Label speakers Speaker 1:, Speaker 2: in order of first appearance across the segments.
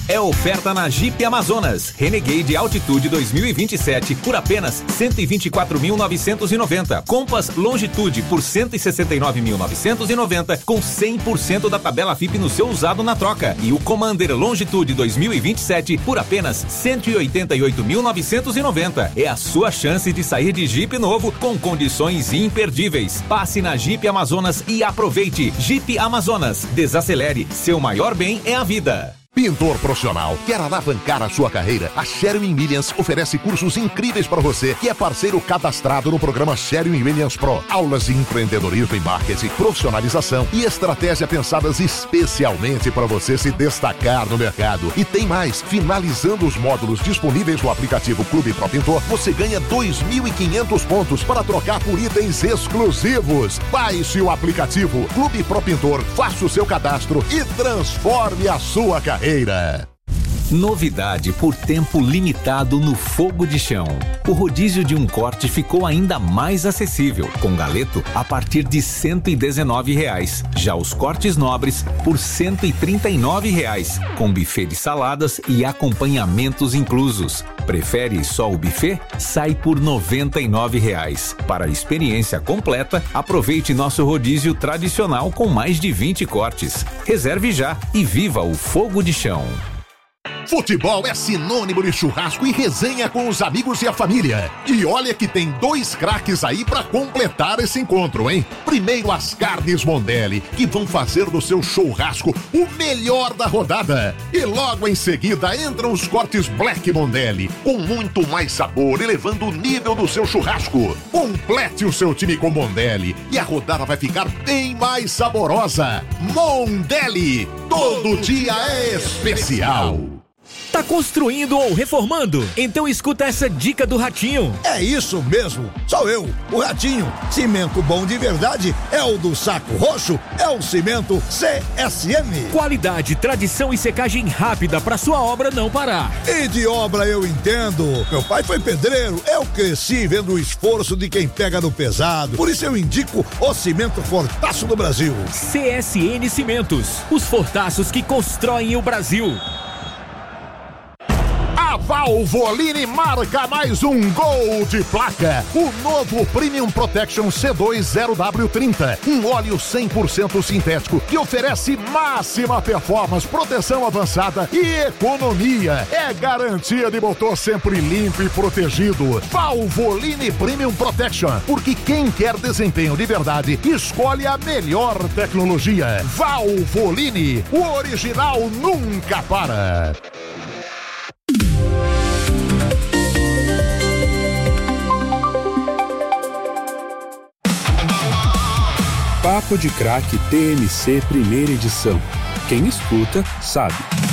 Speaker 1: É oferta na Jeep Amazonas. Renegade Altitude 2027 por apenas R$ 124.990. Compass Longitude por R$ 169.990 com 100% da tabela FIP no seu usado na troca. E o Commander Longitude 2027 por apenas R$ 188.990. É a sua chance de sair de Jeep novo com condições imperdíveis. Passe na Jeep Amazonas e aproveite. Jeep Amazonas. Desacelere. Seu maior bem é a vida.
Speaker 2: Pintor profissional, quer alavancar a sua carreira? A Sherwin-Williams oferece cursos incríveis para você que é parceiro cadastrado no programa Sherwin-Williams Pro. Aulas de empreendedorismo e marketing, profissionalização e estratégia pensadas especialmente para você se destacar no mercado. E tem mais, finalizando os módulos disponíveis no aplicativo Clube Pro Pintor, você ganha 2.500 pontos para trocar por itens exclusivos. Baixe o aplicativo Clube Pro Pintor, faça o seu cadastro e transforme a sua carreira.
Speaker 1: Novidade por tempo limitado no Fogo de Chão. O rodízio de um corte ficou ainda mais acessível, com galeto a partir de R$ 119. Já os cortes nobres por R$ 139, com buffet de saladas e acompanhamentos inclusos. Prefere só o buffet? Sai por R$ 99. Para a experiência completa, aproveite nosso rodízio tradicional com mais de 20 cortes. Reserve já e viva o Fogo de Chão.
Speaker 2: Futebol é sinônimo de churrasco e resenha com os amigos e a família. E olha que tem 2 craques aí pra completar esse encontro, hein? Primeiro as carnes Mondelli, que vão fazer do seu churrasco o melhor da rodada. E logo em seguida entram os cortes Black Mondelli, com muito mais sabor, elevando o nível do seu churrasco. Complete o seu time com Mondelli e a rodada vai ficar bem mais saborosa. Mondelli, todo dia é especial.
Speaker 3: Tá construindo ou reformando? Então escuta essa dica do Ratinho.
Speaker 4: É isso mesmo, sou eu, o Ratinho. Cimento bom de verdade é o do Saco Roxo, é o cimento CSM.
Speaker 3: Qualidade, tradição e secagem rápida pra sua obra não parar.
Speaker 4: E de obra eu entendo. Meu pai foi pedreiro, eu cresci vendo o esforço de quem pega no pesado. Por isso eu indico o cimento Fortaço do Brasil.
Speaker 3: CSN Cimentos, os fortaços que constroem o Brasil.
Speaker 2: A Valvoline marca mais um gol de placa. O novo Premium Protection C2 0W30. Um óleo 100% sintético que oferece máxima performance, proteção avançada e economia. É garantia de motor sempre limpo e protegido. Valvoline Premium Protection. Porque quem quer desempenho de verdade, escolhe a melhor tecnologia. Valvoline. O original nunca para.
Speaker 5: Papo de Craque TMC primeira edição. Quem escuta, sabe.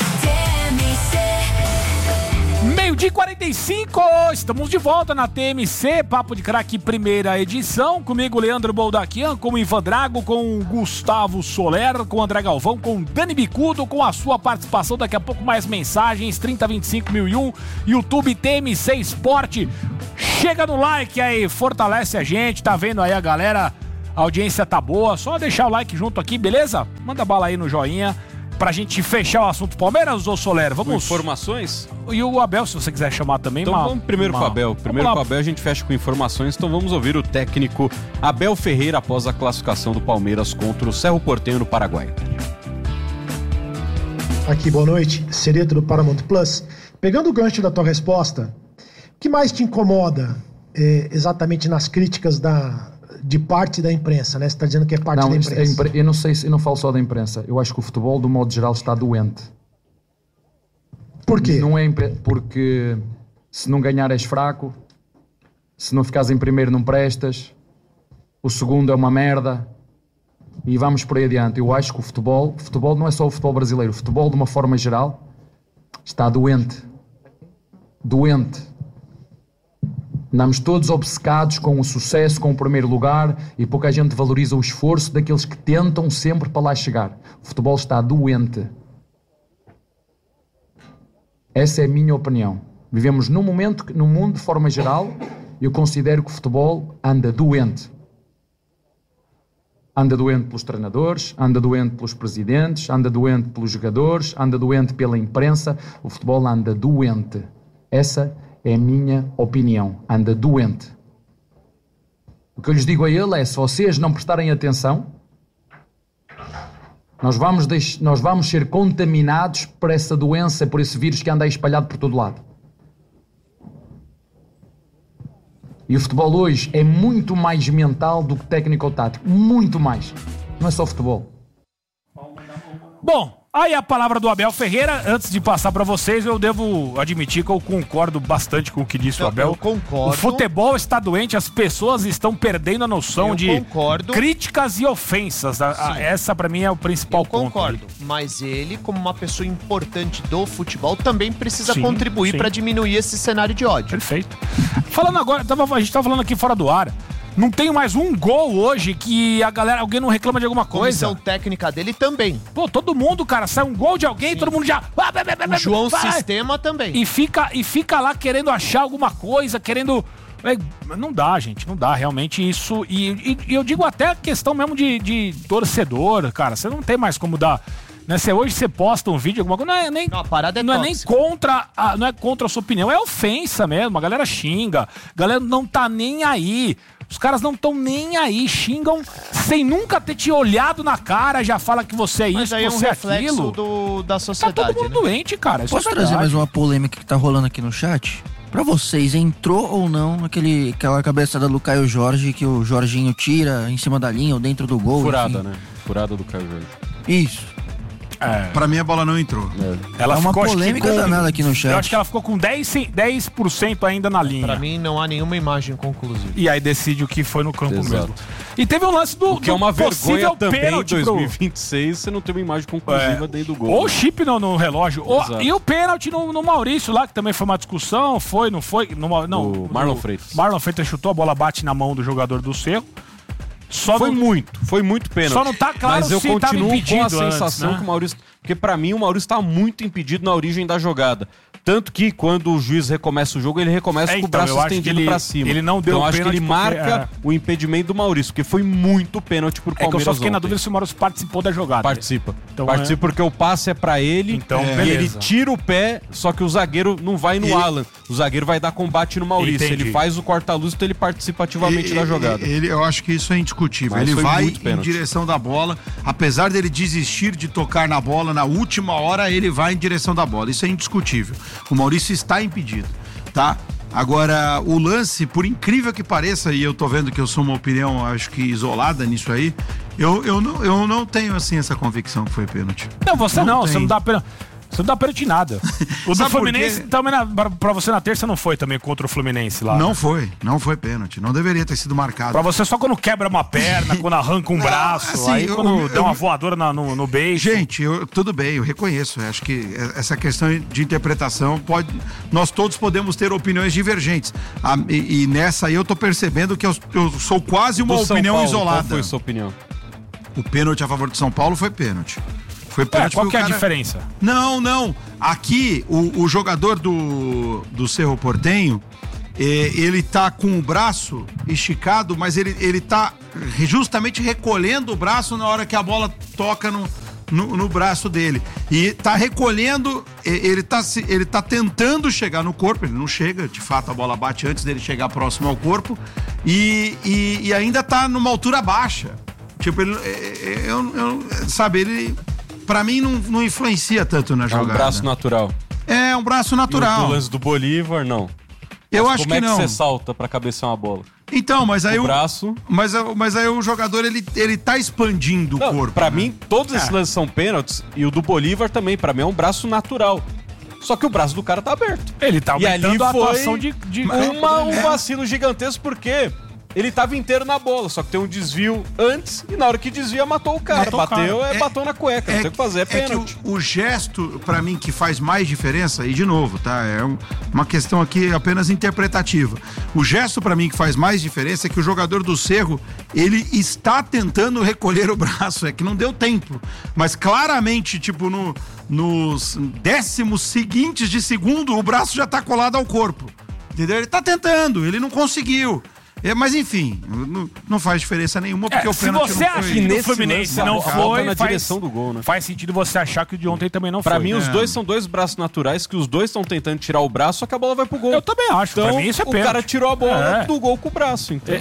Speaker 6: Meio-dia 45, estamos de volta na TMC, Papo de Craque primeira edição. Comigo, Leandro Boldaquian, com o Ivan Drago, com o Gustavo Soler, com o André Galvão, com o Dani Bicudo, com a sua participação. Daqui a pouco mais mensagens, 3025.001, YouTube TMC Esporte. Chega no like aí, fortalece a gente, tá vendo aí a galera? A audiência tá boa, só deixar o like junto aqui, beleza? Manda bala aí no joinha pra gente fechar o assunto Palmeiras, ô Soler, vamos...
Speaker 7: Com informações?
Speaker 6: E o Abel, se você quiser chamar também.
Speaker 7: Então vamos primeiro com o Abel. Primeiro com o Abel a gente fecha com informações, então vamos ouvir o técnico Abel Ferreira após a classificação do Palmeiras contra o Cerro Porteño no Paraguai.
Speaker 8: Aqui, boa noite, Sereto do Paramount Plus. Pegando o gancho da tua resposta, o que mais te incomoda exatamente nas críticas de parte da imprensa, né? Você está dizendo que é parte da imprensa.
Speaker 9: Eu não sei, eu não falo só da imprensa. Eu acho que o futebol, do modo geral, está doente.
Speaker 8: Por quê?
Speaker 9: Não é porque se não ganhar és fraco, se não ficares em primeiro não prestas, o segundo é uma merda e vamos por aí adiante. Eu acho que o futebol não é só o futebol brasileiro, o futebol de uma forma geral está doente. Andamos todos obcecados com o sucesso, com o primeiro lugar e pouca gente valoriza o esforço daqueles que tentam sempre para lá chegar. O futebol está doente. Essa é a minha opinião. Vivemos num momento que, no mundo de forma geral, eu considero que o futebol anda doente. anda doente pelos treinadores, anda doente pelos presidentes, anda doente pelos jogadores, anda doente pela imprensa. O futebol anda doente. Essa é a minha opinião. Anda doente. O que eu lhes digo a ele é, se vocês não prestarem atenção, nós vamos ser contaminados por essa doença, por esse vírus que anda aí espalhado por todo lado. E o futebol hoje é muito mais mental do que técnico ou tático. Muito mais. Não é só futebol.
Speaker 6: Bom, aí a palavra do Abel Ferreira. Antes de passar pra vocês, eu devo admitir que eu concordo bastante com o que disse o Abel.
Speaker 10: Eu concordo.
Speaker 6: O futebol está doente, as pessoas estão perdendo a noção de críticas e ofensas. Essa pra mim é o principal ponto.
Speaker 10: Eu concordo, mas ele, como uma pessoa importante do futebol, também precisa contribuir pra diminuir esse cenário de ódio.
Speaker 6: Perfeito. Falando agora, a gente tava falando aqui fora do ar. Não tem mais um gol hoje que alguém não reclama de alguma coisa.
Speaker 10: Comissão técnica dele também.
Speaker 6: Pô, todo mundo, cara, sai um gol de alguém, todo mundo já...
Speaker 10: O João Sistema também.
Speaker 6: E fica lá querendo achar alguma coisa, querendo... Não dá, gente, não dá, realmente isso... E eu digo até a questão mesmo de torcedor, cara, você não tem mais como dar... Né? Se hoje você posta um vídeo, alguma coisa, não, a parada não é nem contra não é contra a sua opinião, é ofensa mesmo, a galera xinga, a galera não tá nem aí. Os caras não estão nem aí, xingam sem nunca ter te olhado na cara, já fala que você é isso, que você é aquilo.
Speaker 10: Da sociedade,
Speaker 6: tá todo mundo doente, cara. Isso
Speaker 11: Posso trazer mais uma polêmica que tá rolando aqui no chat? Pra vocês, entrou ou não aquela cabeçada do Caio Jorge que o Jorginho tira em cima da linha ou dentro do gol?
Speaker 7: Furada,
Speaker 11: enfim.
Speaker 7: né? Furada do Caio Jorge.
Speaker 11: Isso.
Speaker 4: Pra mim a bola não entrou.
Speaker 6: Ela
Speaker 11: é uma
Speaker 6: ficou,
Speaker 11: polêmica danada aqui no chat.
Speaker 6: Eu acho que ela ficou com 10% ainda na linha.
Speaker 10: Pra mim não há nenhuma imagem conclusiva.
Speaker 6: E aí decide o que foi no campo mesmo. E teve um lance do
Speaker 7: que é uma vergonha também em
Speaker 6: 2026,
Speaker 7: você não tem uma imagem conclusiva dentro do gol.
Speaker 6: Ou o chip no relógio. E o pênalti no Maurício lá, que também foi uma discussão. Foi, não foi?
Speaker 7: O Marlon Freitas.
Speaker 6: Marlon Freitas chutou, a bola bate na mão do jogador do Cerro.
Speaker 7: Foi muito pênalti.
Speaker 6: Só não tá claro
Speaker 7: mas eu
Speaker 6: se tava
Speaker 7: continuo
Speaker 6: impedido
Speaker 7: com a sensação,
Speaker 6: né?
Speaker 7: que o Maurício... Porque pra mim o Maurício tá muito impedido na origem da jogada. Tanto que quando o juiz recomeça o jogo, ele recomeça com o braço estendido pra cima.
Speaker 6: Ele não deu
Speaker 7: então acho que ele
Speaker 6: porque,
Speaker 7: marca o impedimento do Maurício, porque foi muito pênalti pro Palmeiras.
Speaker 6: Que eu só fiquei na dúvida se o Maurício participou da jogada.
Speaker 7: Participa. Então, participa porque o passe é pra ele,
Speaker 6: então,
Speaker 7: e ele tira o pé, só que o zagueiro não vai no Alan. O zagueiro vai dar combate no Maurício. Ele faz o corta-luz, então ele participa ativamente da jogada.
Speaker 4: Eu acho que isso é indiscutível. Ele vai em direção da bola, apesar dele desistir de tocar na bola na última hora, ele vai em direção da bola. Isso é indiscutível. O Maurício está impedido, tá? Agora, o lance, por incrível que pareça, e eu tô vendo que eu sou uma opinião, acho que isolada nisso aí, eu não tenho, assim, essa convicção que foi pênalti.
Speaker 6: Não, você não dá pênalti. Você não dá pênalti em nada. O do Fluminense também, pra você na terça, não foi também contra o Fluminense lá.
Speaker 4: Não foi pênalti. Não deveria ter sido marcado.
Speaker 6: Pra você só quando quebra uma perna, quando arranca um braço, assim, aí quando dá uma voadora no beijo.
Speaker 4: Gente, tudo bem, eu reconheço. Eu acho que essa questão de interpretação nós todos podemos ter opiniões divergentes. E nessa aí eu tô percebendo que eu sou quase uma opinião isolada.
Speaker 7: Qual foi a sua opinião?
Speaker 4: O pênalti a favor de São Paulo foi pênalti.
Speaker 6: Qual que é a diferença?
Speaker 4: Não. Aqui, o jogador do Cerro Porteño, ele tá com o braço esticado, mas ele tá justamente recolhendo o braço na hora que a bola toca no braço dele. E tá recolhendo, ele tá tentando chegar no corpo, ele não chega, de fato a bola bate antes dele chegar próximo ao corpo, e ainda tá numa altura baixa. Tipo, ele pra mim não influencia tanto na jogada.
Speaker 7: É um braço natural.
Speaker 4: É um braço natural.
Speaker 7: E o lance do Bolívar, não.
Speaker 4: Eu acho que não.
Speaker 7: Como é que você salta pra cabecear uma bola?
Speaker 4: Então, mas aí
Speaker 7: o braço...
Speaker 4: Mas aí o jogador, ele tá expandindo o corpo.
Speaker 7: Pra mim, todos esses lances são pênaltis, e o do Bolívar também, pra mim é um braço natural. Só que o braço do cara tá aberto.
Speaker 6: Ele tá aumentando a atuação de...
Speaker 7: Um vacilo gigantesco, porque... Ele tava inteiro na bola, só que tem um desvio antes e na hora que desvia matou o cara. Bateu na cueca, não tem o que fazer, é pênalti.
Speaker 4: O gesto, pra mim, que faz mais diferença, e de novo, tá? É uma questão aqui apenas interpretativa. O gesto, pra mim, que faz mais diferença é que o jogador do Cerro, ele está tentando recolher o braço, é que não deu tempo. Mas claramente, tipo, nos décimos seguintes de segundo, o braço já tá colado ao corpo. Entendeu? Ele tá tentando, ele não conseguiu. Mas enfim, não faz diferença nenhuma, porque o pênalti
Speaker 6: se você acha que no Fluminense não foi,
Speaker 7: na direção do gol, né?
Speaker 6: Faz sentido você achar que o de ontem também não foi.
Speaker 7: Pra mim, os dois são dois braços naturais, que os dois estão tentando tirar o braço, só que a bola vai pro gol.
Speaker 6: Eu também acho,
Speaker 7: então,
Speaker 6: pra mim isso é pênalti.
Speaker 7: O cara tirou a bola do gol com o braço, então.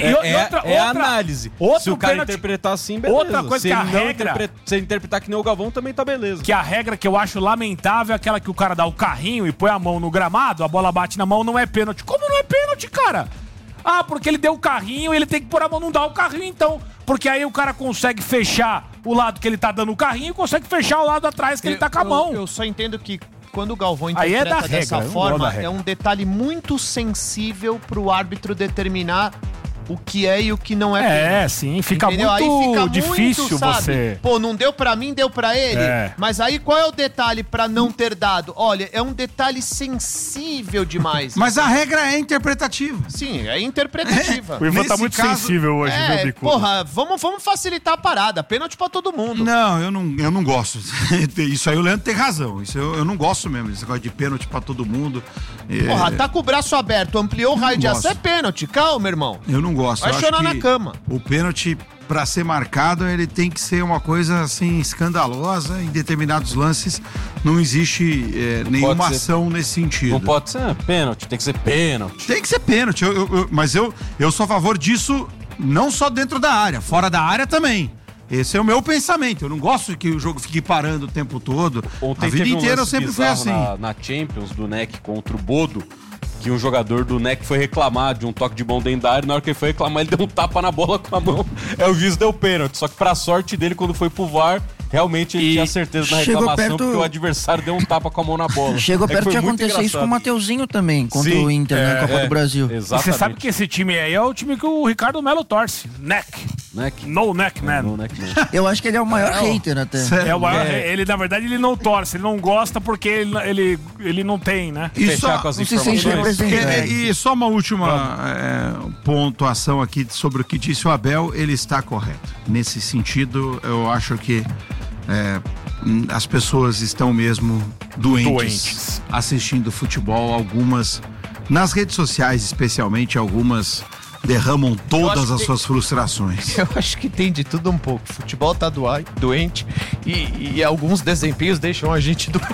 Speaker 7: É a análise. Se o cara interpretar assim, beleza.
Speaker 6: Outra coisa
Speaker 7: se
Speaker 6: que a
Speaker 7: ele
Speaker 6: regra...
Speaker 7: Se ele interpretar que nem o Galvão, também tá beleza.
Speaker 6: Que a regra que eu acho lamentável é aquela que o cara dá o carrinho e põe a mão no gramado, a bola bate na mão, não é pênalti. Como não é pênalti, cara? Ah, porque ele deu o carrinho, ele tem que pôr a mão, não dá o carrinho, então. Porque aí o cara consegue fechar o lado que ele tá dando o carrinho e consegue fechar o lado atrás que ele tá com a mão.
Speaker 10: Eu só entendo que quando o Galvão interpreta dessa forma, é um detalhe muito sensível pro árbitro determinar o que é e o que não é pênalti.
Speaker 6: Sim, fica muito difícil você...
Speaker 10: Pô, não deu pra mim, deu pra ele. Mas aí qual é o detalhe pra não ter dado? Olha, é um detalhe sensível demais.
Speaker 4: Mas a regra é interpretativa.
Speaker 10: Sim, é interpretativa.
Speaker 6: O Ivan tá muito sensível hoje, viu, Bicudo?
Speaker 10: Porra, vamos facilitar a parada. Pênalti pra todo mundo.
Speaker 4: Não, eu não gosto. Isso aí o Leandro tem razão. Isso eu não gosto mesmo. Esse negócio de pênalti pra todo mundo.
Speaker 10: Porra, tá com o braço aberto, ampliou o raio de ação, é pênalti. Calma, irmão.
Speaker 4: Eu não gosto.
Speaker 10: Vai chorar na cama.
Speaker 4: O pênalti, pra ser marcado, ele tem que ser uma coisa assim escandalosa. Em determinados lances não existe nenhuma ação nesse sentido.
Speaker 7: Não pode ser pênalti, tem que ser pênalti.
Speaker 4: Tem que ser pênalti, mas eu sou a favor disso, não só dentro da área, fora da área também. Esse é o meu pensamento. Eu não gosto que o jogo fique parando o tempo todo.
Speaker 7: Ontem
Speaker 4: a vida inteira eu sempre fui assim.
Speaker 7: Na Champions do NEC contra o Bodo, que um jogador do NEC foi reclamar de um toque de mão dentro da área, na hora que ele foi reclamar, ele deu um tapa na bola com a mão. O juiz deu pênalti, só que pra sorte dele, quando foi pro VAR, realmente ele tinha certeza na reclamação, porque o adversário deu um tapa com a mão na bola.
Speaker 11: Chegou perto de acontecer isso com o Mateuzinho também, contra o Inter na Copa do Brasil.
Speaker 6: Exatamente. E você sabe que esse time aí é o time que o Ricardo Melo torce. NEC. No neck, man.
Speaker 11: Eu acho que ele é o maior hater até.
Speaker 6: Ele, na verdade, ele não torce, ele não gosta porque ele não tem, né?
Speaker 4: E só uma última pontuação aqui sobre o que disse o Abel, ele está correto. Nesse sentido, eu acho que as pessoas estão mesmo doentes assistindo futebol, algumas nas redes sociais especialmente, algumas derramam todas as suas frustrações.
Speaker 10: Eu acho que tem de tudo um pouco. O futebol tá doente e alguns desempenhos deixam a gente doente.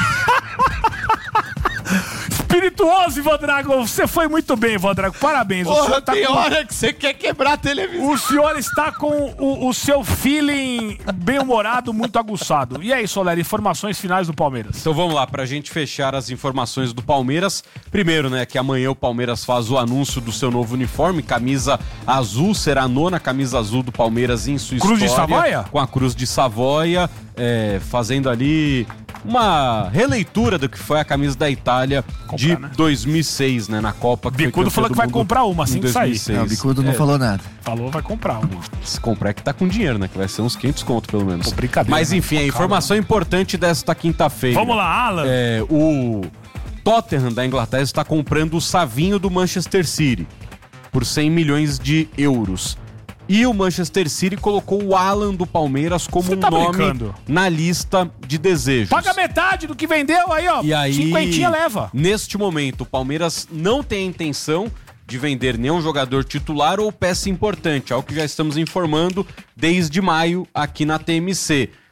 Speaker 6: Espirituoso, Ivan Drago. Você foi muito bem, Ivan Drago. Parabéns.
Speaker 10: Porra, tem hora que você quer quebrar a televisão.
Speaker 6: O senhor está com o seu feeling bem-humorado muito aguçado. E aí, Soler, informações finais do Palmeiras.
Speaker 7: Então vamos lá, pra gente fechar as informações do Palmeiras. Primeiro, né, que amanhã o Palmeiras faz o anúncio do seu novo uniforme. Camisa azul, será a 9ª camisa azul do Palmeiras em sua
Speaker 6: Cruz
Speaker 7: história.
Speaker 6: Cruz de Savoia?
Speaker 7: Com a Cruz de Savoia, fazendo ali uma releitura do que foi a camisa da Itália de 2006, né, na Copa.
Speaker 6: O Bicudo falou que vai comprar uma assim que sair.
Speaker 11: O Bicudo não falou nada.
Speaker 6: Falou, vai comprar uma.
Speaker 7: Se comprar é que tá com dinheiro, né, que vai ser uns 500 conto pelo menos.
Speaker 6: Pô, brincadeira.
Speaker 7: Mas enfim, a informação importante desta quinta-feira.
Speaker 6: Vamos lá, Alan.
Speaker 7: O Tottenham da Inglaterra está comprando o Savinho do Manchester City por 100 milhões de euros. E o Manchester City colocou o Alan do Palmeiras como nome na lista de desejos.
Speaker 6: Paga metade do que vendeu aí, ó.
Speaker 7: E aí,
Speaker 6: 50 leva.
Speaker 7: Neste momento, o Palmeiras não tem a intenção de vender nenhum jogador titular ou peça importante, algo que já estamos informando desde maio aqui na TMC.